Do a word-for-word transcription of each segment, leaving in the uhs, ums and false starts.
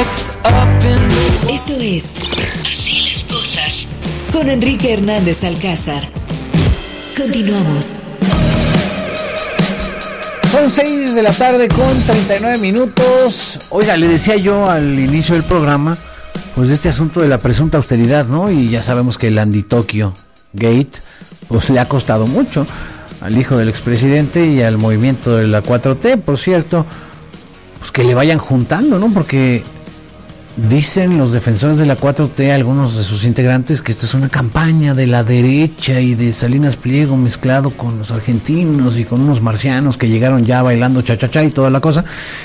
Esto es Así las cosas con Enrique Hernández Alcázar. Continuamos. Son seis de la tarde con treinta y nueve minutos. Oiga, le decía yo al inicio del programa, pues de este asunto de la presunta austeridad, ¿no? Y ya sabemos que el Andy Tokyo Gate, pues le ha costado mucho al hijo del expresidente y al movimiento de la cuatro T, por cierto, pues que le vayan juntando, ¿no? Porque dicen los defensores de la cuatro T, algunos de sus integrantes, que esto es una campaña de la derecha y de Salinas Pliego mezclado con los argentinos y con unos marcianos que llegaron ya bailando cha-cha-cha y toda la cosa.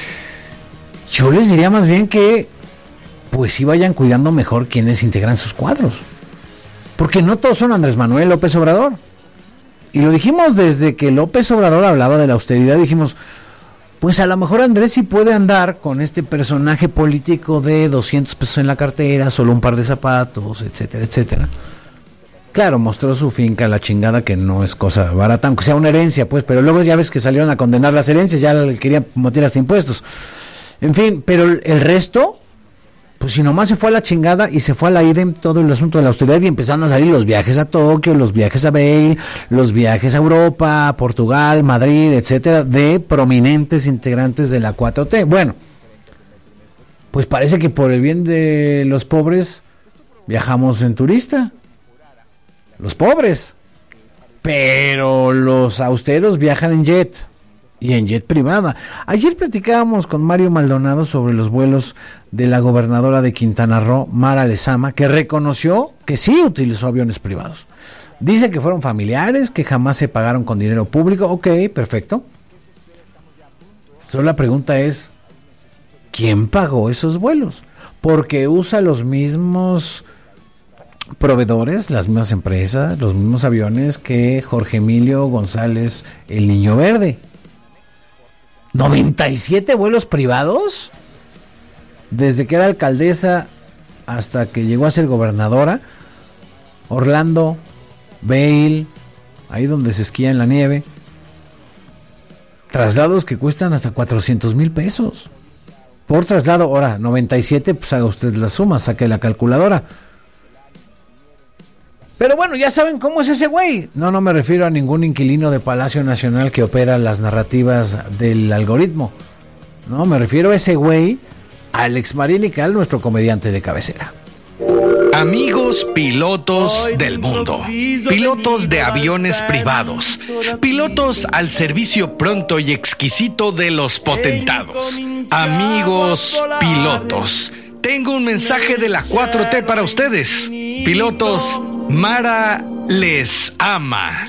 Yo les diría más bien que pues sí vayan cuidando mejor quienes integran sus cuadros, porque no todos son Andrés Manuel López Obrador. Y lo dijimos desde que López Obrador hablaba de la austeridad, dijimos, pues a lo mejor Andrés sí puede andar con este personaje político de doscientos pesos en la cartera, solo un par de zapatos, etcétera, etcétera. Claro, mostró su finca, la chingada, que no es cosa barata, aunque sea una herencia, pues, pero luego ya ves que salieron a condenar las herencias, ya le querían meter hasta impuestos. En fin, pero el resto, pues si nomás se fue a la chingada y se fue a la idem todo el asunto de la austeridad y empezaron a salir los viajes a Tokio, los viajes a Bale, los viajes a Europa, a Portugal, Madrid, etcétera, de prominentes integrantes de la cuatro T. Bueno, pues parece que por el bien de los pobres viajamos en turista. Los pobres. Pero los austeros viajan en jet. Y en jet privada. Ayer platicábamos con Mario Maldonado sobre los vuelos de la gobernadora de Quintana Roo, Mara Lezama, que reconoció que sí utilizó aviones privados. Dice que fueron familiares, que jamás se pagaron con dinero público. Ok, perfecto. Solo la pregunta es, ¿quién pagó esos vuelos? Porque usa los mismos proveedores, las mismas empresas, los mismos aviones que Jorge Emilio González, el Niño Verde. ¿noventa y siete vuelos privados? Desde que era alcaldesa hasta que llegó a ser gobernadora. Orlando, Vail, ahí donde se esquía en la nieve. Traslados que cuestan hasta cuatrocientos mil pesos. Por traslado, ahora, noventa y siete, pues haga usted la suma, saque la calculadora. Pero bueno, ya saben cómo es ese güey. No, no me refiero a ningún inquilino de Palacio Nacional que opera las narrativas del algoritmo. No, me refiero a ese güey, Alex Marinical, nuestro comediante de cabecera. Amigos pilotos del mundo, pilotos de aviones privados, pilotos al servicio pronto y exquisito de los potentados. Amigos pilotos, tengo un mensaje de la cuatro T para ustedes. Pilotos, Mara les ama.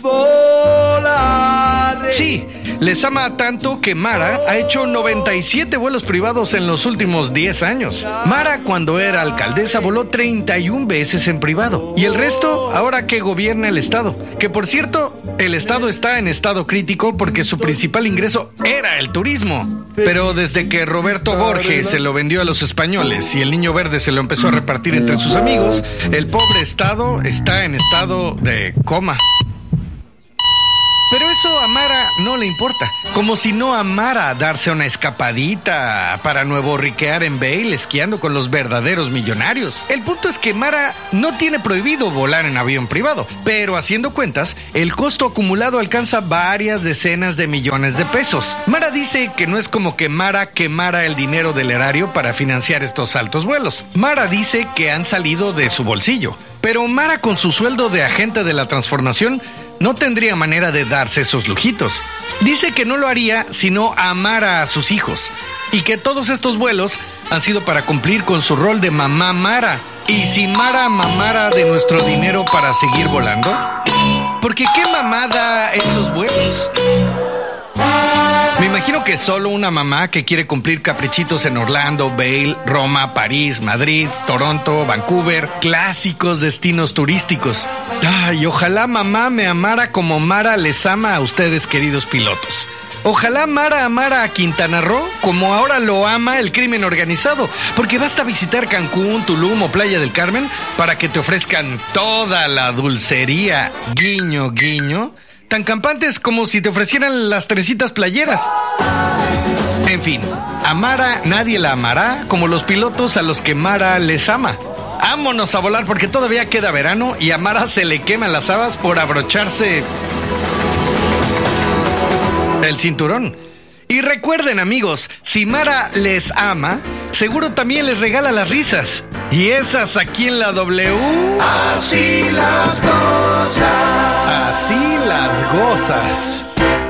Sí, les ama tanto que Mara ha hecho noventa y siete vuelos privados en los últimos diez años. Mara, cuando era alcaldesa, voló treinta y una veces en privado. Y el resto, ahora que gobierna el estado. Que por cierto, el estado está en estado crítico porque su principal ingreso era el turismo. Pero desde que Roberto Borges se lo vendió a los españoles y el Niño Verde se lo empezó a repartir entre sus amigos, el pobre estado está en estado de coma. Pero eso a Mara no le importa. Como si no amara darse una escapadita para nuevorriquear en Vail esquiando con los verdaderos millonarios. El punto es que Mara no tiene prohibido volar en avión privado, pero haciendo cuentas, el costo acumulado alcanza varias decenas de millones de pesos. Mara dice que no es como que Mara quemara el dinero del erario para financiar estos altos vuelos. Mara dice que han salido de su bolsillo. Pero Mara, con su sueldo de agente de la transformación, no tendría manera de darse esos lujitos. Dice que no lo haría si no amara a sus hijos y que todos estos vuelos han sido para cumplir con su rol de mamá Mara. ¿Y si Mara mamara de nuestro dinero para seguir volando? Porque qué mamada esos vuelos. Me imagino que solo una mamá que quiere cumplir caprichitos en Orlando, Vail, Roma, París, Madrid, Toronto, Vancouver, clásicos destinos turísticos. Ay, ojalá mamá me amara como Mara les ama a ustedes, queridos pilotos. Ojalá Mara amara a Quintana Roo como ahora lo ama el crimen organizado, porque basta visitar Cancún, Tulum o Playa del Carmen para que te ofrezcan toda la dulcería, guiño, guiño, tan campantes como si te ofrecieran las tresitas playeras. En fin, a Mara nadie la amará como los pilotos a los que Mara les ama. Vámonos a volar porque todavía queda verano y a Mara se le queman las habas por abrocharse el cinturón. Y recuerden, amigos, si Mara les ama, seguro también les regala las risas. Y esas aquí en la W. Así las cosas. Así las gozas.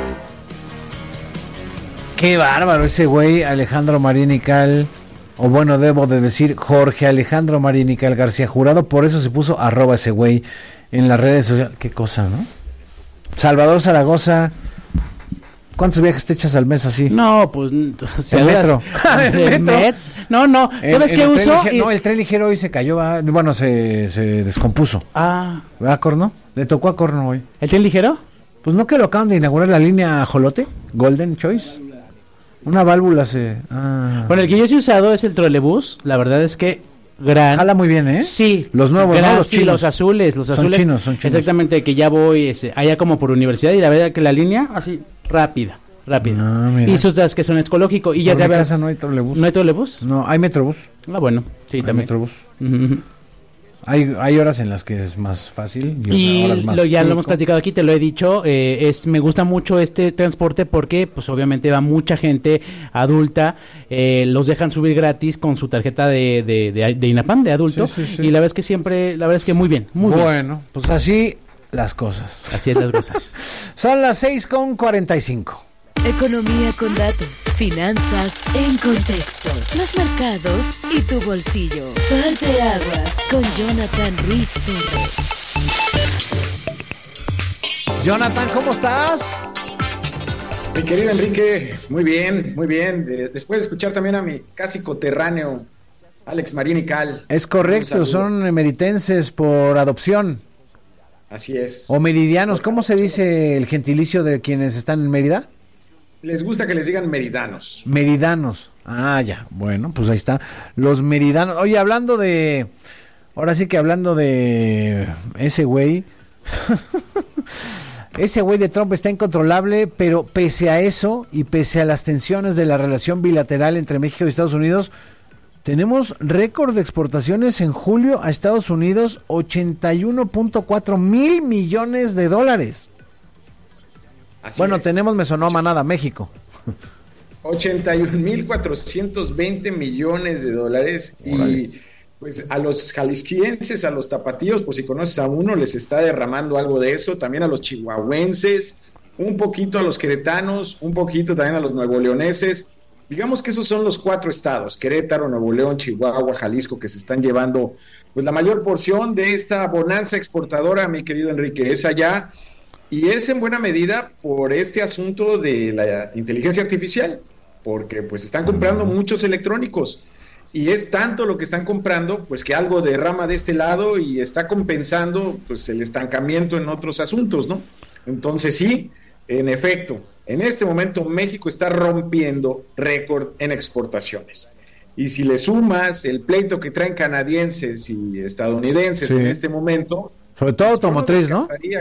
Qué bárbaro ese güey, Alejandro Marinical, o bueno, debo de decir Jorge Alejandro Marinical García Jurado, por eso se puso arroba ese güey en las redes sociales. Qué cosa, ¿no? Salvador Zaragoza, ¿cuántos viajes te echas al mes así? No, pues... ¿El metro? ¿El metro? Met... No, no, ¿sabes el, qué el uso? Lige... No, el tren ligero hoy se cayó, ¿va? Bueno, se, se descompuso. Ah. ¿Verdad, Corno? Le tocó a Corno hoy. ¿El tren ligero? Pues no, que lo acaban de inaugurar la línea Jolote, Golden Choice. Una válvula se... Ah. Bueno, el que yo sí he usado es el trolebús. La verdad es que gran... Jala muy bien, ¿eh? Sí. Los nuevos, gran, ¿no? Los sí, chinos. los azules, los son azules. Chinos, son chinos. Exactamente, que ya voy ese, allá como por universidad y la verdad que la línea así, rápida, rápida. Ah, y sus das que son ecológico y ya por te mi ver... casa no hay trolebús. ¿No hay trolebús? No, hay metrobús. Ah, bueno, sí, hay también. Metrobús. Uh-huh. Hay, hay horas en las que es más fácil y, y horas más lo, ya público. lo hemos platicado aquí, te lo he dicho, eh, es me gusta mucho este transporte porque pues obviamente va mucha gente adulta, eh, los dejan subir gratis con su tarjeta de, de, de, de INAPAM de adulto, sí, sí, sí. y la verdad es que siempre, la verdad es que muy bien, muy bueno, bien. Bueno, pues así las cosas. Así es las cosas. Son las seis con cuarenta y cinco. Economía con datos, finanzas en contexto, los mercados y tu bolsillo. Parteaguas con Jonathan Ruiz Torres. Jonathan, ¿cómo estás? Mi querido Enrique, muy bien, muy bien. De, después de escuchar también a mi casi coterráneo, Alex Marinical. Es correcto, son emeritenses por adopción. Así es. O meridianos, ¿cómo se dice el gentilicio de quienes están en Mérida? Les gusta que les digan meridanos. Meridanos. Ah, ya. Bueno, pues ahí está. Los meridanos. Oye, hablando de... Ahora sí que hablando de ese güey... Ese güey de Trump está incontrolable, pero pese a eso y pese a las tensiones de la relación bilateral entre México y Estados Unidos, tenemos récord de exportaciones en julio a Estados Unidos, ochenta y uno punto cuatro mil millones de dólares. Así bueno, es. tenemos, me sonó a manada, México. ochenta y un mil cuatrocientos veinte millones de dólares. Órale. Y pues a los jaliscienses, a los tapatíos, pues si conoces a uno, les está derramando algo de eso. También a los chihuahuenses, un poquito a los queretanos, un poquito también a los nuevoleoneses. Digamos que esos son los cuatro estados, Querétaro, Nuevo León, Chihuahua, Jalisco, que se están llevando pues la mayor porción de esta bonanza exportadora, mi querido Enrique, es allá. Y es en buena medida por este asunto de la inteligencia artificial, porque pues están comprando muchos electrónicos. Y es tanto lo que están comprando, pues que algo derrama de este lado y está compensando pues el estancamiento en otros asuntos, ¿no? Entonces sí, en efecto, en este momento México está rompiendo récord en exportaciones. Y si le sumas el pleito que traen canadienses y estadounidenses sí. en este momento... Sobre todo automotriz, ¿no? Que,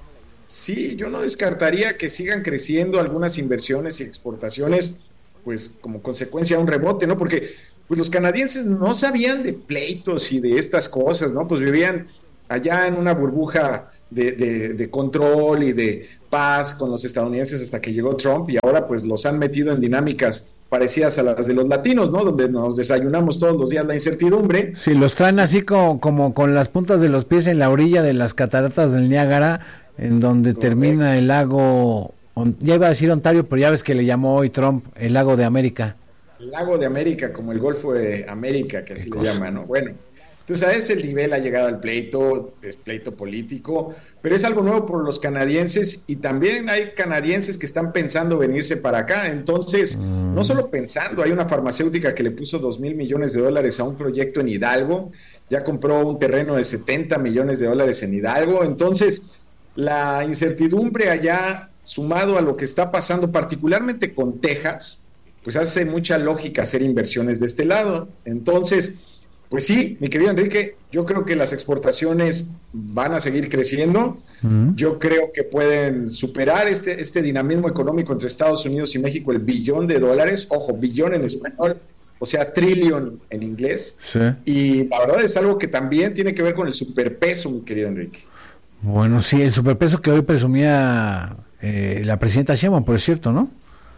sí, yo no descartaría que sigan creciendo algunas inversiones y exportaciones, pues como consecuencia de un rebote, ¿no? Porque... pues los canadienses no sabían de pleitos y de estas cosas, ¿no? Pues vivían allá en una burbuja de, de, de control y de paz con los estadounidenses hasta que llegó Trump y ahora pues los han metido en dinámicas parecidas a las de los latinos, ¿no? Donde nos desayunamos todos los días la incertidumbre. Sí, los traen así como, como con las puntas de los pies en la orilla de las cataratas del Niágara, en donde Correcto. Termina el lago, ya iba a decir Ontario, pero ya ves que le llamó hoy Trump el lago de América. El lago de América, como el Golfo de América, que así le llaman, ¿no? Bueno, tú sabes, el nivel ha llegado al pleito, es pleito político, pero es algo nuevo por los canadienses y también hay canadienses que están pensando venirse para acá. Entonces, mm. no solo pensando, hay una farmacéutica que le puso dos mil millones de dólares a un proyecto en Hidalgo, ya compró un terreno de setenta millones de dólares en Hidalgo. Entonces, la incertidumbre allá, sumado a lo que está pasando particularmente con Texas, pues hace mucha lógica hacer inversiones de este lado. Entonces, Pues sí, mi querido Enrique, yo creo que las exportaciones van a seguir creciendo. Uh-huh. Yo creo que pueden superar este, este dinamismo económico entre Estados Unidos y México, el billón de dólares. Ojo, billón en español, o sea, trillion en inglés. Sí. Y la verdad es algo que también tiene que ver con el superpeso, mi querido Enrique. Bueno, sí, el superpeso que hoy presumía eh, la presidenta Sheinbaum, por cierto, ¿no?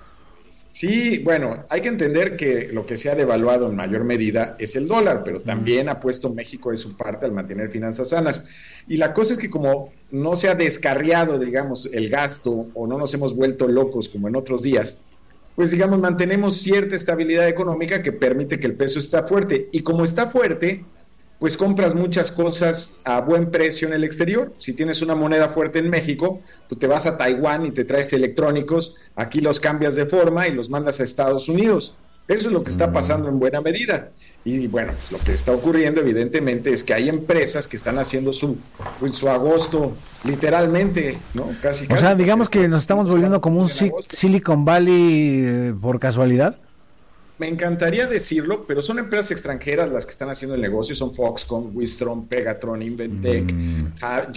Sí, bueno, hay que entender que lo que se ha devaluado en mayor medida es el dólar, pero también ha puesto México de su parte al mantener finanzas sanas. Y la cosa es que como no se ha descarriado, digamos, el gasto o no nos hemos vuelto locos como en otros días, pues digamos, mantenemos cierta estabilidad económica que permite que el peso está fuerte. Y como está fuerte, pues compras muchas cosas a buen precio en el exterior. Si tienes una moneda fuerte en México, pues te vas a Taiwán y te traes electrónicos, aquí los cambias de forma y los mandas a Estados Unidos. Eso es lo que está pasando en buena medida. Y bueno, pues lo que está ocurriendo evidentemente es que hay empresas que están haciendo su, pues, su agosto literalmente, ¿no? Casi, o casi, sea, digamos que nos estamos volviendo como un si- Silicon Valley eh, por casualidad. Me encantaría decirlo, pero son empresas extranjeras las que están haciendo el negocio, son Foxconn, Wistron, Pegatron, Inventec, mm.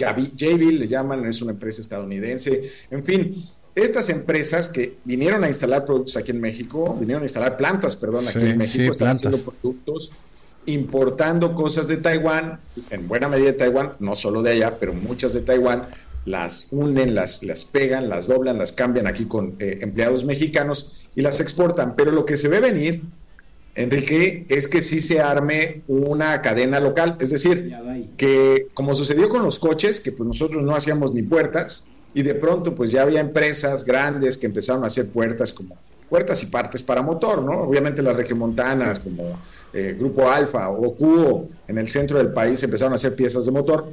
Jabil le llaman, es una empresa estadounidense, en fin, estas empresas que vinieron a instalar productos aquí en México, vinieron a instalar plantas, perdón, aquí sí, en México, sí, están plantas. haciendo productos, importando cosas de Taiwán, en buena medida de Taiwán, no solo de allá, pero muchas de Taiwán, las unen, las, las pegan, las doblan, las cambian aquí con eh, empleados mexicanos y las exportan. Pero lo que se ve venir, Enrique, es que sí se arme una cadena local. Es decir, que como sucedió con los coches, que pues nosotros no hacíamos ni puertas, y de pronto pues ya había empresas grandes que empezaron a hacer puertas como puertas y partes para motor, ¿no? Obviamente las regiomontanas como eh, Grupo Alfa o Cuo en el centro del país empezaron a hacer piezas de motor.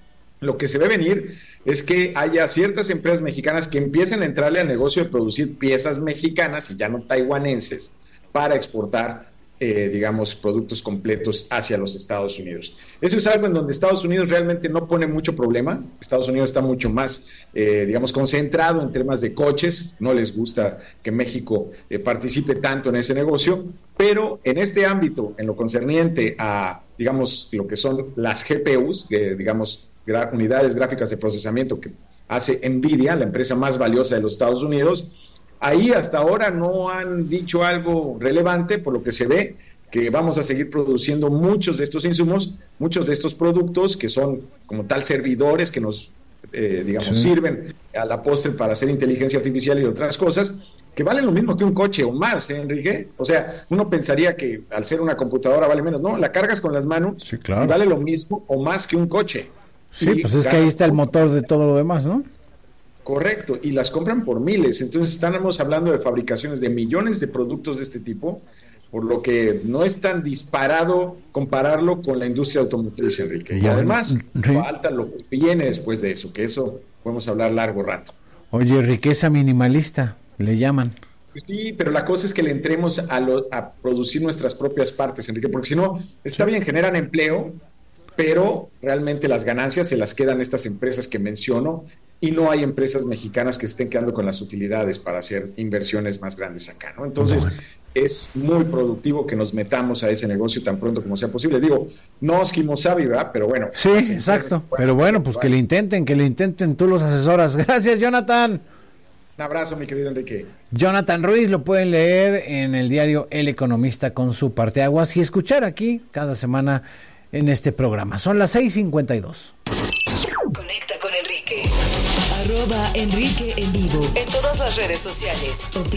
Lo que se ve venir es que haya ciertas empresas mexicanas que empiecen a entrarle al negocio de producir piezas mexicanas y ya no taiwaneses para exportar, eh, digamos, productos completos hacia los Estados Unidos. Eso es algo en donde Estados Unidos realmente no pone mucho problema. Estados Unidos está mucho más, eh, digamos, concentrado en temas de coches. No les gusta que México eh, participe tanto en ese negocio, pero en este ámbito, en lo concerniente a, digamos, lo que son las G P Us, que, digamos, unidades gráficas de procesamiento que hace Nvidia, la empresa más valiosa de los Estados Unidos, ahí hasta ahora no han dicho algo relevante, por lo que se ve que vamos a seguir produciendo muchos de estos insumos, muchos de estos productos que son como tal servidores que nos, eh, digamos, sí. sirven a la postre para hacer inteligencia artificial y otras cosas, que valen lo mismo que un coche o más, ¿eh, Enrique? O sea, uno pensaría que al ser una computadora vale menos, no, la cargas con las manos sí, claro. y vale lo mismo o más que un coche. Sí, y pues es que ahí está el motor de todo lo demás, ¿no? Correcto, y las compran por miles, entonces estamos hablando de fabricaciones de millones de productos de este tipo, por lo que no es tan disparado compararlo con la industria automotriz, Enrique. Y bueno, además, falta lo que viene después de eso, que eso podemos hablar largo rato. Oye, riqueza minimalista, le llaman. Pues sí, pero la cosa es que le entremos a, lo, a producir nuestras propias partes, Enrique, porque si no, está bien, generan empleo, pero realmente las ganancias se las quedan estas empresas que menciono y no hay empresas mexicanas que estén quedando con las utilidades para hacer inversiones más grandes acá, ¿no? Entonces, bueno, es muy productivo que nos metamos a ese negocio tan pronto como sea posible. Digo, no es Kimosabi, ¿verdad? Pero bueno. Sí, exacto. Pero bueno, pues que le intenten, que le intenten, tú los asesoras. Gracias, Jonathan. Un abrazo, mi querido Enrique. Jonathan Ruiz, lo pueden leer en el diario El Economista con su parteaguas y escuchar aquí cada semana en este programa. Son las seis cincuenta y dos. Conecta con Enrique. Arroba Enrique en vivo. En todas las redes sociales.